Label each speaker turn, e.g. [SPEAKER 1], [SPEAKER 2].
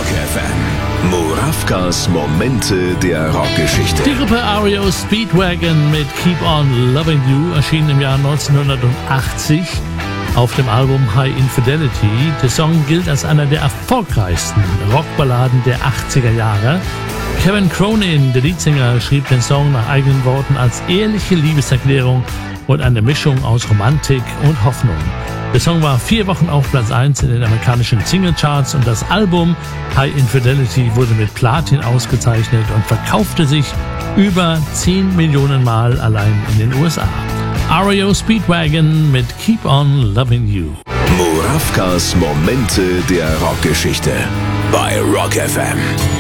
[SPEAKER 1] Rock FM. Murawkas Momente der Rockgeschichte.
[SPEAKER 2] Die Gruppe REO Speedwagon mit Keep On Loving You erschien im Jahr 1980 auf dem Album High Infidelity. Der Song gilt als einer der erfolgreichsten Rockballaden der 80er Jahre. Kevin Cronin, der Leadsänger, schrieb den Song nach eigenen Worten als ehrliche Liebeserklärung und eine Mischung aus Romantik und Hoffnung. Der Song war 4 Wochen auf Platz 1 in den amerikanischen Singlecharts und das Album High Infidelity wurde mit Platin ausgezeichnet und verkaufte sich über 10 Millionen Mal allein in den USA. REO Speedwagon mit Keep On Loving You.
[SPEAKER 1] Murawkas Momente der Rockgeschichte bei Rock FM.